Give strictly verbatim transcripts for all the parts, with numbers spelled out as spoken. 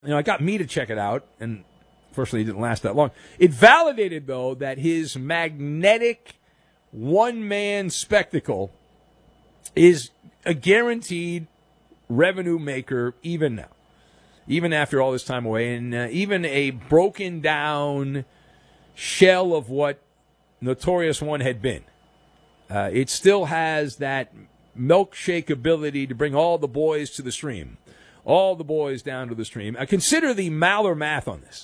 you know, it got me to check it out, and fortunately it didn't last that long. It validated, though, that his magnetic one-man spectacle is a guaranteed revenue maker even now, even after all this time away, and uh, even a broken-down shell of what Notorious One had been. Uh, it still has that milkshake ability to bring all the boys to the stream, all the boys down to the stream. Uh, consider the Maller math on this.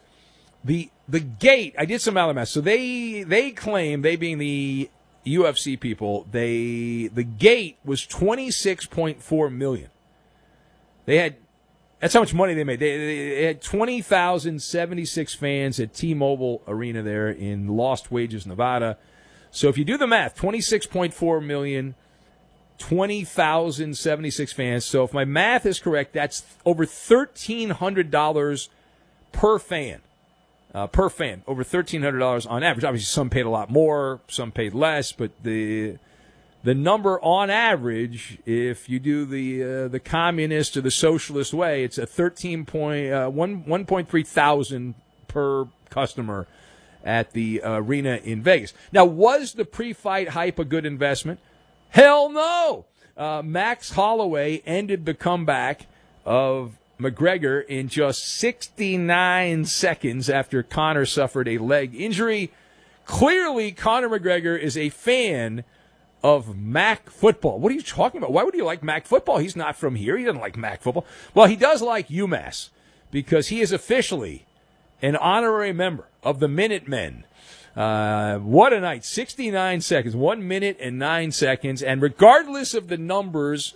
The the gate, I did some Maller math. So they they claim, they being the U F C people, they the gate was twenty-six point four million dollars. They had, that's how much money they made. They, they had twenty thousand seventy-six fans at T-Mobile Arena there in Lost Wages, Nevada. So if you do the math, twenty-six point four million dollars, twenty thousand seventy-six fans. So if my math is correct, that's over thirteen hundred dollars per fan. Uh, per fan, over thirteen hundred dollars on average. Obviously, some paid a lot more, some paid less, but the the number on average, if you do the uh, the communist or the socialist way, it's a thirteen point uh, one one point three thousand per customer at the uh, arena in Vegas. Now, was the pre-fight hype a good investment? Hell no. Uh, Max Holloway ended the comeback of McGregor in just sixty-nine seconds after Conor suffered a leg injury. Clearly, Conor McGregor is a fan of Mac football. What are you talking about? Why would he like Mac football? He's not from here. He doesn't like Mac football. Well, he does like UMass because he is officially an honorary member of the Minutemen. Uh, what a night. sixty-nine seconds. One minute and nine seconds. And regardless of the numbers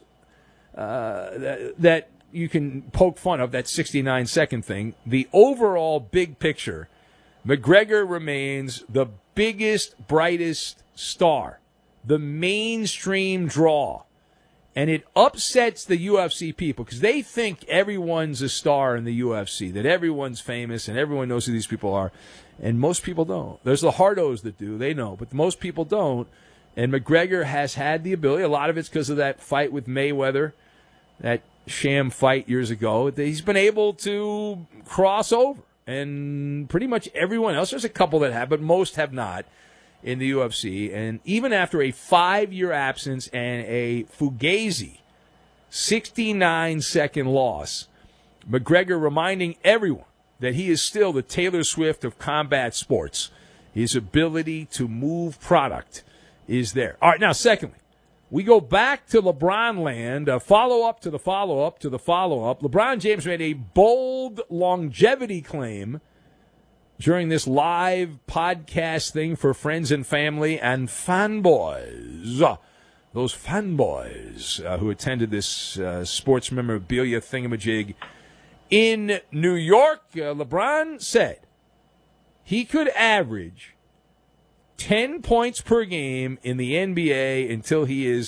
uh, that, that you can poke fun of, that sixty-nine second thing, the overall big picture, McGregor remains the biggest, brightest star, the mainstream draw. And it upsets the U F C people because they think everyone's a star in the U F C, that everyone's famous and everyone knows who these people are. And most people don't. There's the hardos that do. They know. But most people don't. And McGregor has had the ability. A lot of it's because of that fight with Mayweather, that sham fight years ago. He's been able to cross over. And pretty much everyone else, there's a couple that have, but most have not in the U F C. And even after a five-year absence and a fugazi sixty-nine second loss, McGregor reminding everyone that he is still the Taylor Swift of combat sports. His ability to move product is there. All right, now, secondly, we go back to LeBron land, a follow-up to the follow-up to the follow-up. LeBron James made a bold longevity claim during this live podcast thing for friends and family and fanboys. Those fanboys uh, who attended this uh, sports memorabilia thingamajig in New York. Uh, LeBron said he could average ten points per game in the N B A until he is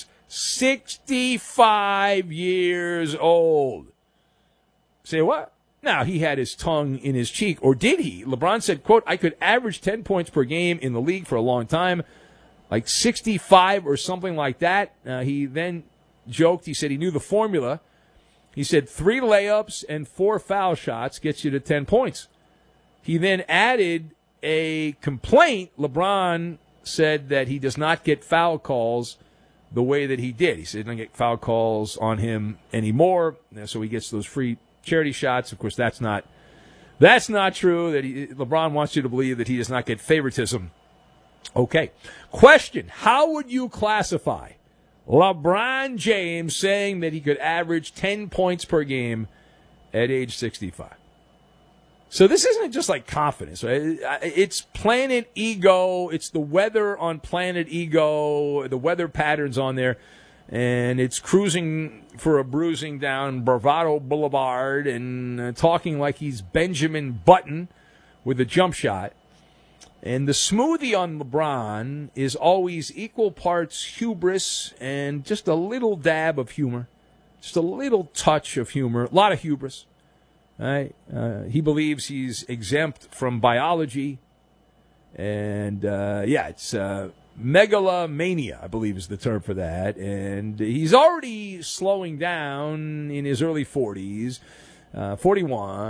sixty-five years old. Say what? Now, he had his tongue in his cheek, or did he? LeBron said, quote, I could average ten points per game in the league for a long time, like sixty-five or something like that. Uh, he then joked, he said he knew the formula. He said three layups and four foul shots gets you to ten points. He then added a complaint. LeBron said that he does not get foul calls the way that he did. He said he doesn't get foul calls on him anymore, so he gets those free charity shots. Of course, that's not that's not true. That he, LeBron wants you to believe that he does not get favoritism. Okay. Question, how would you classify LeBron James saying that he could average ten points per game at age sixty-five? So this isn't just like confidence, right? It's planet ego. It's the weather on planet ego, the weather patterns on there. And it's cruising for a bruising down Bravado Boulevard and uh, talking like he's Benjamin Button with a jump shot. And the smoothie on LeBron is always equal parts hubris and just a little dab of humor. Just a little touch of humor. A lot of hubris. Right? Uh, he believes he's exempt from biology. And, uh, yeah, it's uh, megalomania, I believe is the term for that. And he's already slowing down in his early forties. uh, forty-one.